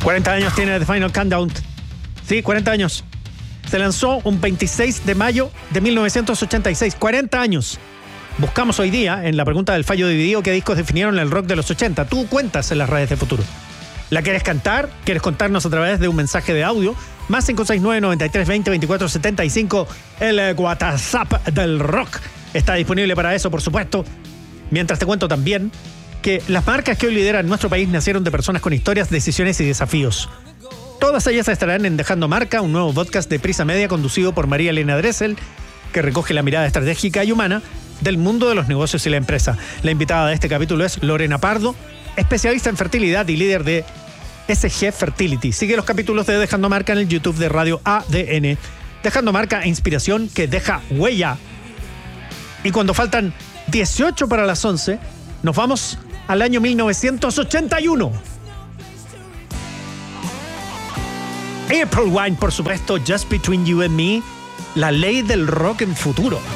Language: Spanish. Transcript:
40 años tiene The Final Countdown. Sí, 40 años. Se lanzó un 26 de mayo de 1986. 40 años. Buscamos hoy día, en la pregunta del fallo dividido, qué discos definieron el rock de los 80. Tú cuentas en las redes de Futuro. ¿La quieres cantar? ¿Quieres contarnos a través de un mensaje de audio? Más 569-9320-2475. El WhatsApp del rock está disponible para eso, por supuesto. Mientras te cuento también que las marcas que hoy lideran nuestro país nacieron de personas con historias, decisiones y desafíos. Todas ellas estarán en Dejando Marca, un nuevo podcast de Prisa Media conducido por María Elena Dressel, que recoge la mirada estratégica y humana del mundo de los negocios y la empresa. La invitada de este capítulo es Lorena Pardo, especialista en fertilidad y líder de SG Fertility. Sigue los capítulos de Dejando Marca en el YouTube de Radio ADN. Dejando Marca, inspiración que deja huella. Y cuando faltan 18 para las 11, nos vamos al año 1981. April Wine, por supuesto, Just Between You and Me, la ley del rock en Futuro.